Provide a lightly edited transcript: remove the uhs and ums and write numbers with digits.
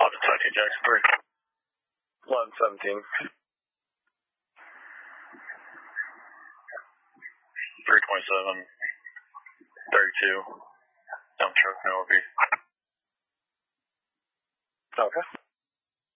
London 17, Jackson 3. London 17. 327, 32, dump truck, no OB. Okay.